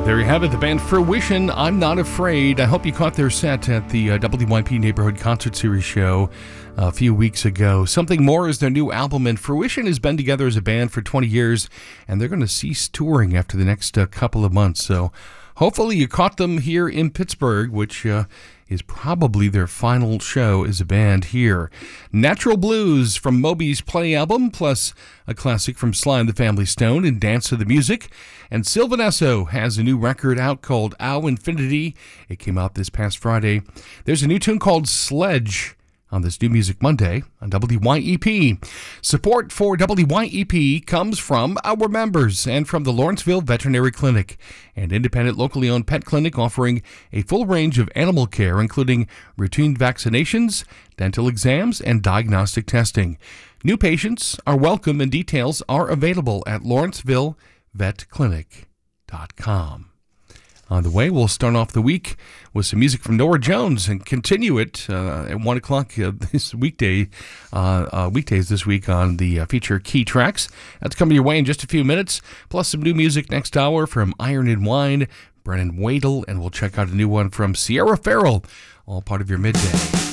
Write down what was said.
There you have it, the band Fruition, I'm Not Afraid. I hope you caught their set at the WYP Neighborhood Concert Series show a few weeks ago. Something More is their new album, and Fruition has been together as a band for 20 years, and they're going to cease touring after the next couple of months. So hopefully you caught them here in Pittsburgh, which is probably their final show as a band here. Natural Blues from Moby's Play album, plus a classic from Sly and the Family Stone and Dance to the Music. And Sylvan Esso has a new record out called Ow Infinity. It came out this past Friday. There's a new tune called Sledge on this New Music Monday on WYEP. Support for WYEP comes from our members and from the Lawrenceville Veterinary Clinic, an independent locally owned pet clinic offering a full range of animal care, including routine vaccinations, dental exams, and diagnostic testing. New patients are welcome and details are available at lawrencevillepetclinic.com. On the way, we'll start off the week with some music from Norah Jones and continue it at 1 o'clock this weekdays this week on the feature Key Tracks. That's coming your way in just a few minutes, plus some new music next hour from Iron and Wine, Brennan Wadle, and we'll check out a new one from Sierra Farrell, all part of your midday.